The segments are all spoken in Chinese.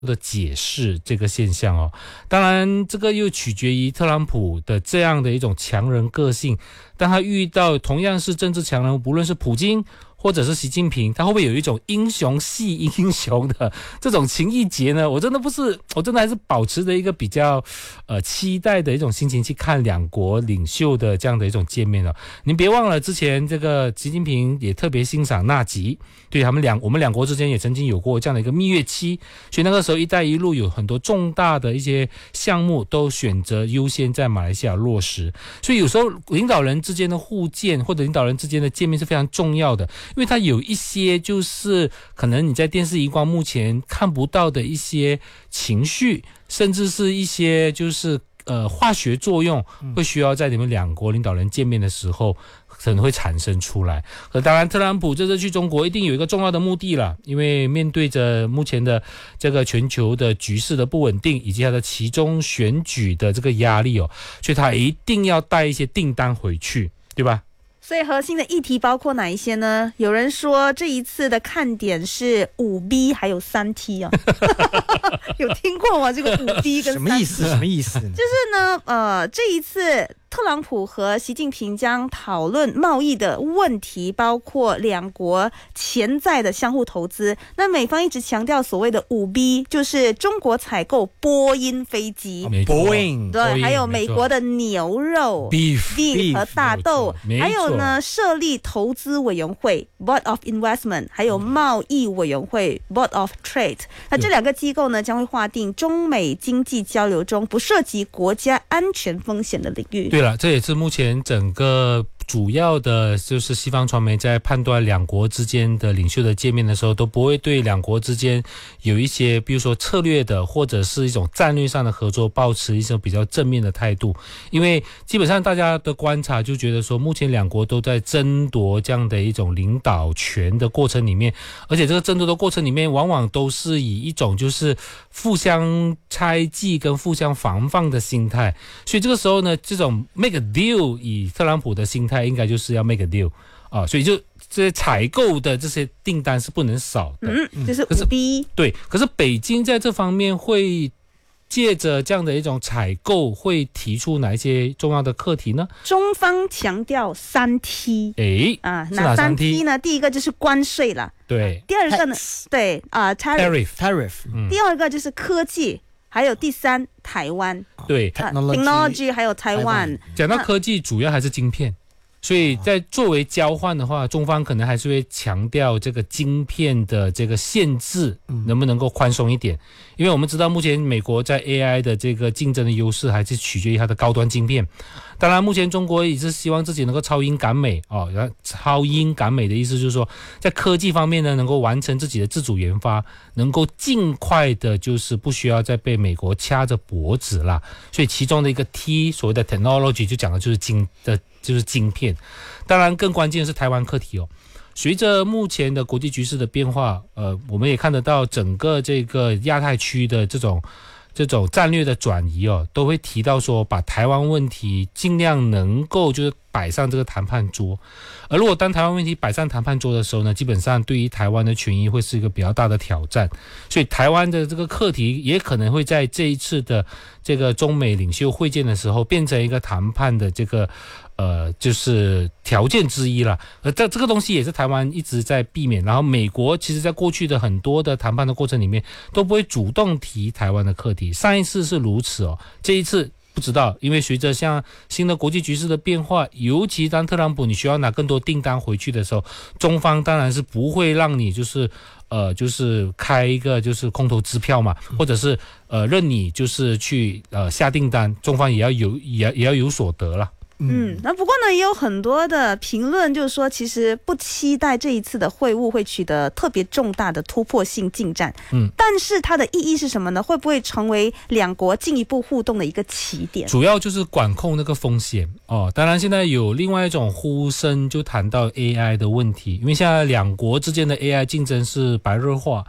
的解释这个现象哦。当然这个又取决于特朗普的这样的一种强人个性，当他遇到同样是政治强人，不论是普京或者是习近平，他会不会有一种英雄系英雄的这种情谊结呢？我真的还是保持着一个比较期待的一种心情去看两国领袖的这样的一种见面哦。您别忘了之前这个习近平也特别欣赏纳吉，对我们两国之间也曾经有过这样的一个蜜月期，所以那个时候一带一路有很多重大的一些项目都选择优先在马来西亚落实，所以有时候领导人之间的互见或者领导人之间的见面是非常重要的，因为它有一些就是可能你在电视荧光幕前看不到的一些情绪，甚至是一些就是化学作用，会需要在你们两国领导人见面的时候可能会产生出来。当然特朗普这次去中国一定有一个重要的目的了，因为面对着目前的这个全球的局势的不稳定，以及他的其中选举的这个压力哦，所以他一定要带一些订单回去，对吧？ 所以核心的议题包括哪一些呢？有人说这一次的看点是5B 还有3T 啊，有听过吗？这个5B 跟 3T 什么意思？什么意思？ 就是呢，这一次特朗普和习近平将讨论贸易的问题，包括两国潜在的相互投资。那美方一直强调所谓的5B，就是中国采购波音飞机 Boeing， 对，还有美国的牛肉 Beef 和大豆，还有呢设立投资委员会 Board of Investment， 还有贸易委员会 Board of Trade。那这两个机构呢，将会划定中美经济交流中不涉及国家安全风险的领域。 对了，这也是目前整个主要的就是西方传媒在判断两国之间的领袖的见面的时候，都不会对两国之间有一些比如说策略的或者是一种战略上的合作抱持一种比较正面的态度，因为基本上大家的观察就觉得说目前两国都在争夺这样的一种领导权的过程里面，而且这个争夺的过程里面往往都是以一种就是互相猜忌跟互相防范的心态，所以这个时候呢，这种 make a deal 以特朗普的心态应该就是要 make a deal 啊，所以就这些采购的这些订单是不能少的。 就是 5B。 对，可是北京在这方面会借着这样的一种采购，会提出哪一些重要的课题呢？ 中方强调3T。 哪 3T 呢？第一个就是关税了， 对。 第二个呢，对 tariff， 第二个就是科技。还有第三，台湾， 对 technology 还有台湾。 讲到科技，主要还是晶片，所以在作为交换的话，中方可能还是会强调这个晶片的这个限制能不能够宽松一点，因为我们知道目前美国在 AI 的这个竞争的优势还是取决于它的高端晶片。当然目前中国也是希望自己能够超英赶美超英赶美的意思就是说在科技方面呢能够完成自己的自主研发，能够尽快的就是不需要再被美国掐着脖子啦。所以其中的一个 T 所谓的 technology 就讲的就是晶片。当然更关键的是台湾课题哦。随着目前的国际局势的变化，我们也看得到整个这个亚太区的这种战略的转移哦，都会提到说把台湾问题尽量能够就是摆上这个谈判桌。而如果当台湾问题摆上谈判桌的时候呢，基本上对于台湾的权益会是一个比较大的挑战，所以台湾的这个课题也可能会在这一次的这个中美领袖会见的时候变成一个谈判的这个就是条件之一了。而这个东西也是台湾一直在避免，然后美国其实在过去的很多的谈判的过程里面都不会主动提台湾的课题，上一次是如此哦，这一次不知道，因为随着像新的国际局势的变化，尤其当特朗普你需要拿更多订单回去的时候，中方当然是不会让你就是开一个就是空头支票嘛，或者是任你就是去下订单，中方也要有所得了。 那不过呢，也有很多的评论就是说，其实不期待这一次的会晤会取得特别重大的突破性进展。但是它的意义是什么呢？会不会成为两国进一步互动的一个起点？ 主要就是管控那个风险哦。当然，现在有另外一种呼声，就谈到 AI 的问题，因为现在两国之间的 AI 竞争是白热化。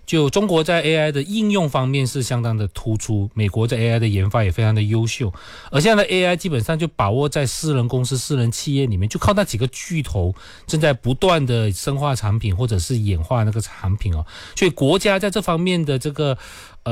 就中国在 AI 的应用方面是相当的突出，美国在 AI 的研发也非常的优秀，而现在的 AI 基本上就把握在私人公司、私人企业里面，就靠那几个巨头正在不断的深化产品或者是演化那个产品哦，所以国家在这方面的这个